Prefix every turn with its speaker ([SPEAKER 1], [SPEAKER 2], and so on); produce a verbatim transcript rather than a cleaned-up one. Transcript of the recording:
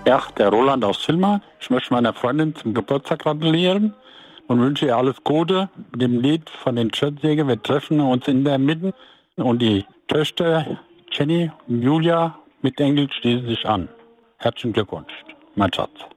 [SPEAKER 1] Ja, der Roland aus Zillmark. Ich möchte meiner Freundin zum Geburtstag gratulieren und wünsche ihr alles Gute. Mit dem Lied von den Schöttsäger, wir treffen uns in der Mitte. Und die Töchter Jenny und Julia mit Engel schließen sich an. Herzlichen Glückwunsch, mein Schatz.